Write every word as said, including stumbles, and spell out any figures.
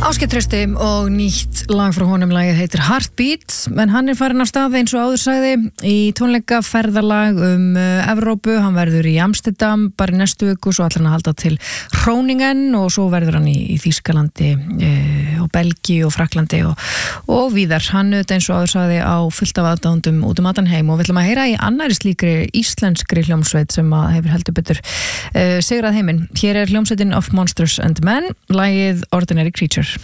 Ásgeir Trausti og nýtt lag frá honum, lagið heitir Heartbeat, en hann er farin af stað eins og áður sagði í tónleikaferðalag um uh, Evrópu. Hann verður í Amsterdam bara í næstu viku, svo ætlar hann að halda til Groningen og svo verður hann í, í Þýskalandi uh, og Belgíu og Frakklandi og, og víðar. Hann auðvitað eins og áður sagði á fullt af aðdáendum út um allan heim og við ætlum að heyra í annari slíkri íslenskri hljómsveit sem að hefur heldur betur uh, sigrað heiminn. Hér er hljómsveitin Of Monsters and Men, lagið Ordinary Creature.